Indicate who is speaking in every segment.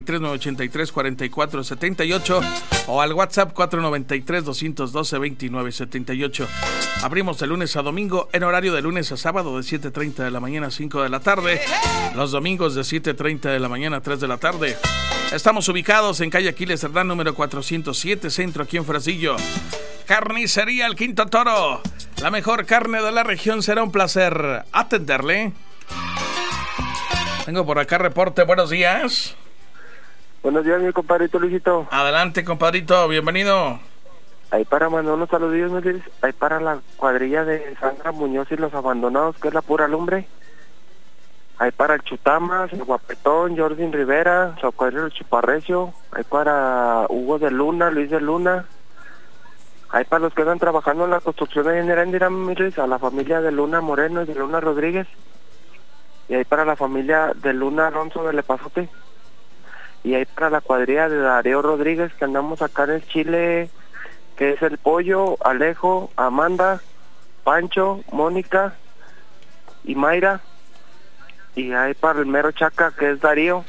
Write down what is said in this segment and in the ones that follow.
Speaker 1: 3983-4478 o al WhatsApp 493-212-2978. Abrimos de lunes a domingo en horario de lunes a sábado de 7:30 de la mañana a 5 de la tarde. Los domingos de 7:30 de la mañana a 3 de la tarde. Estamos ubicados en calle Aquiles Cerdán, número 407, centro, aquí en Fresnillo. Carnicería El Quinto Toro. La mejor carne de la región. Será un placer atenderle. Tengo por acá reporte. Buenos días.
Speaker 2: Buenos días, mi compadrito Luisito.
Speaker 1: Adelante, compadrito, bienvenido.
Speaker 2: Ahí para mandar unos saludos, ahí para la cuadrilla de Sandra Muñoz y los abandonados, que es la pura lumbre. Ahí para el Chutamas, el Guapetón, Jordi Rivera, Socorro el Chuparrecio. Ahí para Hugo de Luna, Luis de Luna. Ahí para los que están trabajando en la construcción de Generandira, a la familia de Luna Moreno y de Luna Rodríguez. Y ahí para la familia de Luna Alonso de Lepazote. Y ahí para la cuadrilla de Darío Rodríguez, que andamos acá en el Chile, que es el Pollo, Alejo, Amanda, Pancho, Mónica y Mayra. Y ahí para el mero Chaca, que es Darío.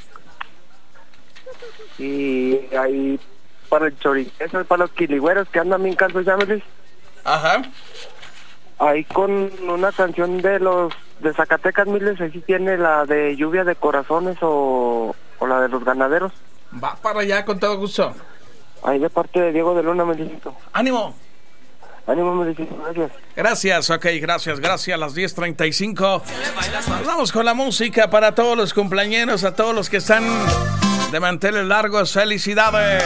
Speaker 2: Y ahí para el Choriqueso, para los Quiligüeros, que andan bien cansos, llámeles.
Speaker 1: Ajá.
Speaker 2: Ahí con una canción de los de Zacatecas, miles, ahí sí tiene la de Lluvia de Corazones o la de los Ganaderos.
Speaker 1: Va para allá con todo gusto.
Speaker 2: Ahí de parte de Diego de Luna, Melicito.
Speaker 1: ¡Ánimo!
Speaker 2: Ánimo, Melicito, gracias.
Speaker 1: Gracias, ok, gracias, a las 10:35. Vamos con la música para todos los cumpleañeros, a todos los que están de manteles largos. ¡Felicidades!